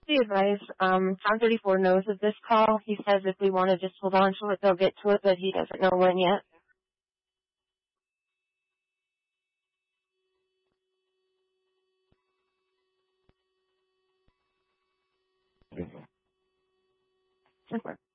The advice, Tom 34 knows of this call. He says if we want to just hold on to it, they'll get to it, but he doesn't know when yet. Super.